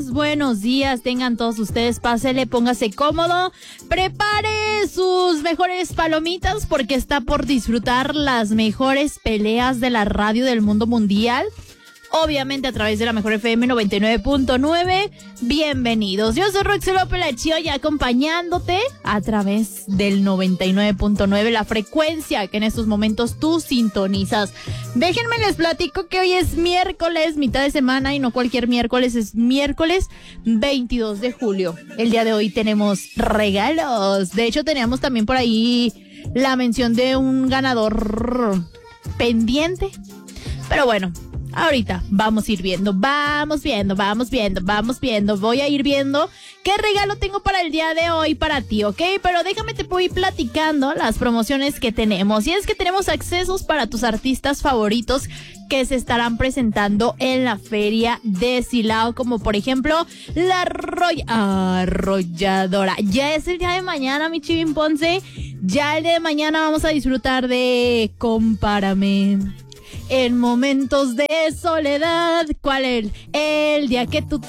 Buenos días, tengan todos ustedes, pásele, póngase cómodo, prepare sus mejores palomitas porque está por disfrutar las mejores peleas de la radio del mundo mundial. Obviamente a través de la Mejor FM 99.9. Bienvenidos. Yo soy Roxy López La Chiolla, acompañándote a través del 99.9, la frecuencia que en estos momentos tú sintonizas. Déjenme les platico que hoy es miércoles, mitad de semana, y no cualquier miércoles, es miércoles 22 de julio. El día de hoy tenemos regalos. De hecho, teníamos también por ahí la mención de un ganador pendiente. Pero bueno, ahorita vamos a ir viendo, vamos viendo. Voy a ir viendo qué regalo tengo para el día de hoy para ti, ¿ok? Pero déjame te voy platicando las promociones que tenemos. Y es que tenemos accesos para tus artistas favoritos que se estarán presentando en la Feria de Silao, como por ejemplo la Arrolladora. Ya es el día de mañana, mi Chivín Ponce. Ya el día de mañana vamos a disfrutar de Compárame. En momentos de soledad, ¿cuál es? El día que tú